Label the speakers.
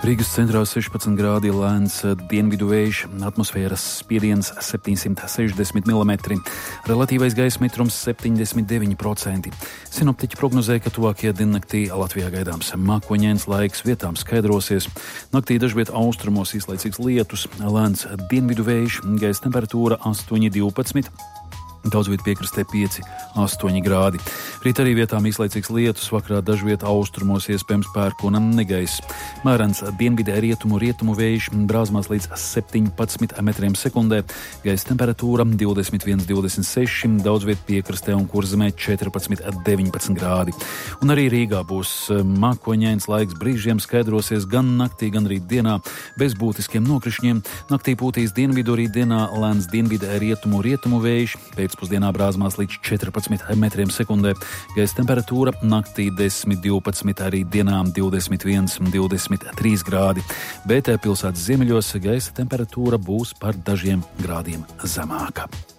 Speaker 1: Rīgas centrā 16 grādi, lēns dienvidu vējš, atmosfēras spiediens 760 mm, relatīvais gaisa mitrums 79%. Sinoptiķi prognozē, ka tuvākajā diennaktī Latvijā gaidāms mākoņains laiks, vietām skaidrosies. Naktī dažviet austrumos īslaicīgs lietus, lēns dienvidu vējš, gaisa temperatūra 8–12. Daudz viet piekrastē 5–8 grādi. Rīt arī vietām īslaicīgs lietus, vakarā dažviet austrumos iespējams pērkona negaiss. Mērens dienvidē rietumu vējš, brāzmās līdz 17 metriem sekundē, gaisa temperatūra 21–26, daudz viet piekrastē un Kurzemē 14–19 grādi. Un arī Rīgā būs mākoņains laiks, brīžiem skaidrosies gan naktī, gan rīt dienā, bez būtiskiem nokrišņiem. Naktī pūtīs dienvidu, rīt dienā lēns dienvidē rietumu vējš, pēcpusdienā brāzmās līdz 14 metriem sekundē, gaisa temperatūra naktī 10–12, arī dienām 21–23 grādi, bet pilsētas ziemeļos gaisa temperatūra būs par dažiem grādiem zemāka.